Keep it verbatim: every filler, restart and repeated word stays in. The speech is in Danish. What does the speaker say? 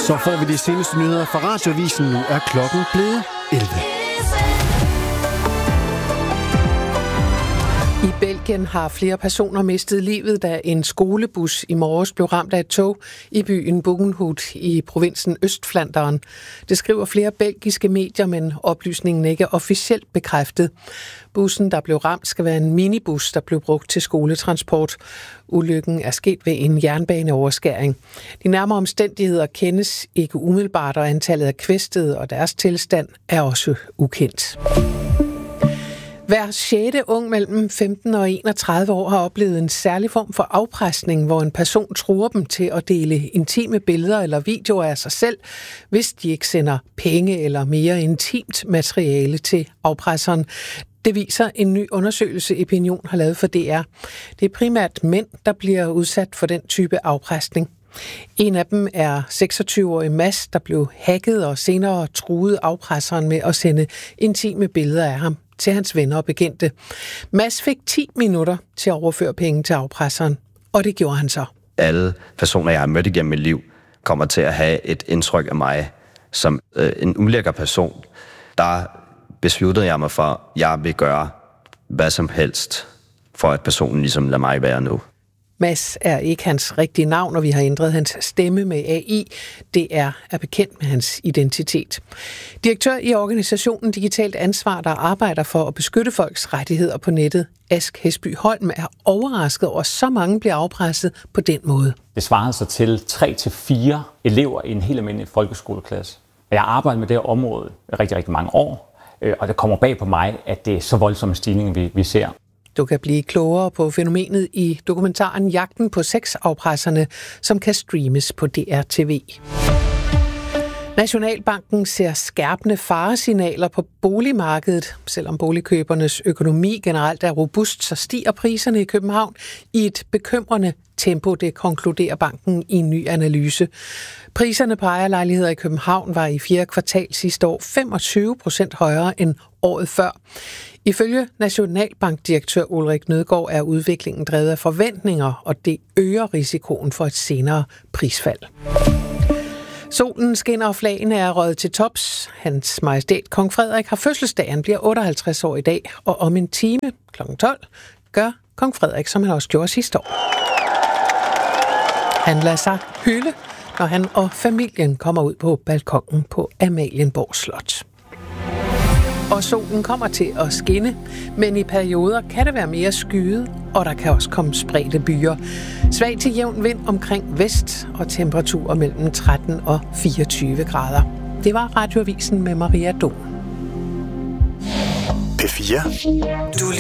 Så får vi de seneste nyheder fra Radioavisen. Nu er klokken blevet elleve. I Belgien har flere personer mistet livet, da en skolebus i morges blev ramt af et tog i byen Bogenhout i provinsen Østflandern. Det skriver flere belgiske medier, men oplysningen ikke er officielt bekræftet. Bussen, der blev ramt, skal være en minibus, der blev brugt til skoletransport. Ulykken er sket ved en jernbaneoverskæring. De nærmere omstændigheder kendes ikke umiddelbart, og antallet af kvæstede og deres tilstand er også ukendt. Hver sjette ung mellem femten og enogtredive år har oplevet en særlig form for afpresning, hvor en person truer dem til at dele intime billeder eller videoer af sig selv, hvis de ikke sender penge eller mere intimt materiale til afpresseren. Det viser en ny undersøgelse, Opinion har lavet for D R. Det er primært mænd, der bliver udsat for den type afpresning. En af dem er seksogtyve-årig Mads, der blev hacket og senere truede afpresseren med at sende intime billeder af ham til hans venner og bekendte. Mads fik ti minutter til at overføre penge til afpresseren, og det gjorde han så. Alle personer, jeg har mødt igennem mit liv, kommer til at have et indtryk af mig som øh, en ulækker person. Der besluttede jeg mig for, at jeg vil gøre hvad som helst, for at personen ligesom lader mig være nu. Mads er ikke hans rigtige navn, og vi har ændret hans stemme med A I. D R er bekendt med hans identitet. Direktør i organisationen Digitalt Ansvar, der arbejder for at beskytte folks rettigheder på nettet, Ask Hesby Holm, er overrasket over, at så mange bliver afpresset på den måde. Det svarer så til tre til fire elever i en helt almindelig folkeskoleklasse. Jeg har arbejdet med det her område i rigtig, rigtig mange år, og det kommer bag på mig, at det er så voldsomme stigninger, vi, vi ser. Du kan blive klogere på fænomenet i dokumentaren Jagten på sexafpresserne, som kan streames på D R T V. Nationalbanken ser skærpende faresignaler på boligmarkedet. Selvom boligkøbernes økonomi generelt er robust, så stiger priserne i København i et bekymrende tempo, det konkluderer banken i en ny analyse. Priserne på ejerlejligheder i København var i fjerde kvartal sidste år femogtyve procent højere end året før. Ifølge Nationalbankdirektør Ulrik Nødgaard er udviklingen drevet af forventninger, og det øger risikoen for et senere prisfald. Solen skinner, og flagene er røget til tops. Hans Majestæt Kong Frederik har fødselsdag. Han bliver otteoghalvtreds år i dag, og om en time klokken tolv gør Kong Frederik, som han også gjorde sidste år. Han lader sig hylde, når han og familien kommer ud på balkonen på Amalienborg Slot. Og solen kommer til at skinne, men i perioder kan det være mere skyet, og der kan også komme spredte byer. Svag til jævn vind omkring vest, og temperaturer mellem tretten og fireogtyve grader. Det var Radioavisen med Maria Dom. P fire. Du